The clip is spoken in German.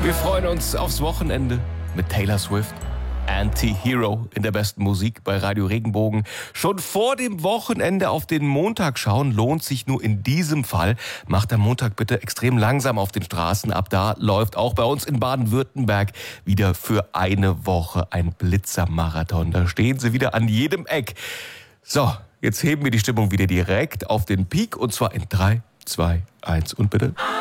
Wir freuen uns aufs Wochenende mit Taylor Swift. Anti-Hero in der besten Musik bei Radio Regenbogen. Schon vor dem Wochenende auf den Montag schauen lohnt sich nur in diesem Fall. Macht am Montag bitte extrem langsam auf den Straßen. Ab da läuft auch bei uns in Baden-Württemberg wieder für eine Woche ein Blitzermarathon. Da stehen sie wieder an jedem Eck. So, jetzt heben wir die Stimmung wieder direkt auf den Peak und zwar in 3, 2, 1 und bitte.